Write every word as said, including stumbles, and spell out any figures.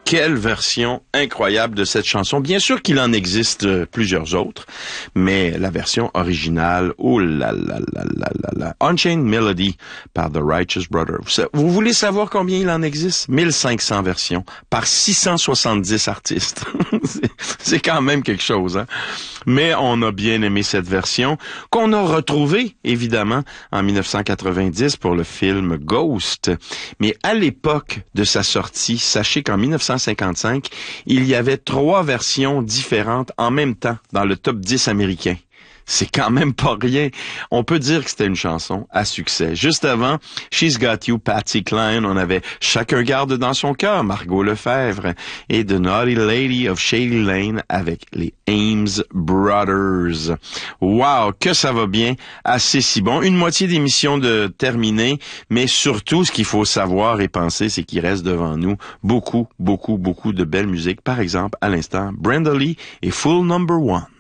Quelle version incroyable de cette chanson. Bien sûr qu'il en existe euh, plusieurs autres, mais la version originale, oh là là là là là là, Unchained Melody par The Righteous Brothers. Vous, vous voulez savoir combien il en existe? mille cinq cents versions par six cent soixante-dix artistes. c'est, c'est quand même quelque chose, hein? Mais on a bien aimé cette version qu'on a retrouvée, évidemment, en dix-neuf cent quatre-vingt-dix pour le film Ghost. Mais à l'époque de sa sortie, sachez qu'en dix-neuf cent cinquante-cinq, il y avait trois versions différentes en même temps dans le top dix américain. C'est quand même pas rien. On peut dire que c'était une chanson à succès. Juste avant, She's Got You, Patsy Cline, on avait Chacun garde dans son cœur, Margot Lefebvre, et The Naughty Lady of Shady Lane avec les Ames Brothers. Wow, que ça va bien, assez si bon. Une moitié d'émission de terminée, mais surtout, ce qu'il faut savoir et penser, c'est qu'il reste devant nous beaucoup, beaucoup, beaucoup de belle musique. Par exemple, à l'instant, Brenda Lee et Full Number One.